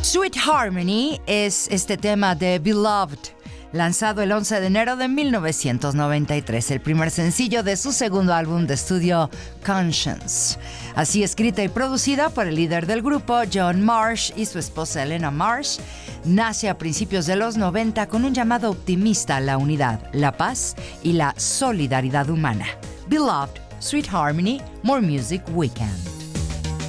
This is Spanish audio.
Sweet Harmony es este tema de Beloved, lanzado el 11 de enero de 1993, el primer sencillo de su segundo álbum de estudio, Conscience. Así escrita y producida por el líder del grupo, John Marsh, y su esposa Elena Marsh, nace a principios de los 90 con un llamado optimista a la unidad, la paz y la solidaridad humana. Beloved, Sweet Harmony, More Music Weekend.